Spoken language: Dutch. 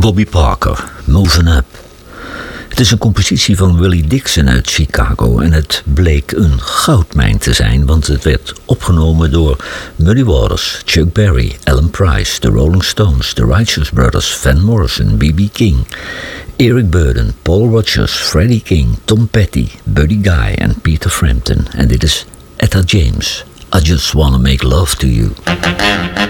Bobby Parker, Moving Up. Het is een compositie van Willie Dixon uit Chicago en het bleek een goudmijn te zijn, want het werd opgenomen door Muddy Waters, Chuck Berry, Alan Price, The Rolling Stones, The Righteous Brothers, Van Morrison, B.B. King, Eric Burdon, Paul Rodgers, Freddie King, Tom Petty, Buddy Guy en Peter Frampton. En dit is Etta James, I Just Wanna Make Love to You.